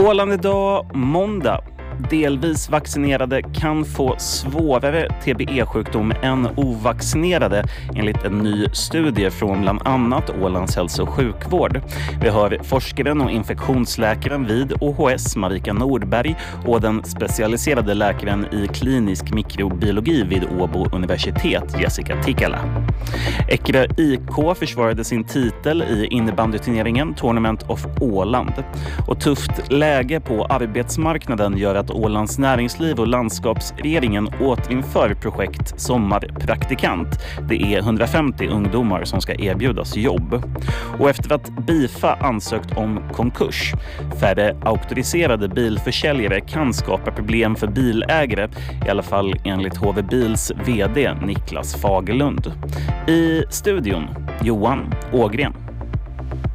Åland idag, måndag. Delvis vaccinerade kan få svårare TBE-sjukdom än ovaccinerade enligt en ny studie från bland annat Ålands hälso- och sjukvård. Vi hör forskaren och infektionsläkaren vid OHS Marika Nordberg och den specialiserade läkaren i klinisk mikrobiologi vid Åbo universitet Jessica Tikala. Eckerö IK försvarade sin titel i innebandyturneringen Tournament of Åland. Och tufft läge på arbetsmarknaden gör att Ålands näringsliv och landskapsregeringen återinför projekt Sommarpraktikant. Det är 150 ungdomar som ska erbjudas jobb. Och efter att Bifa ansökt om konkurs, färre auktoriserade bilförsäljare kan skapa problem för bilägare, i alla fall enligt HV Bils vd Niklas Fagerlund. I studion, Johan Ågren.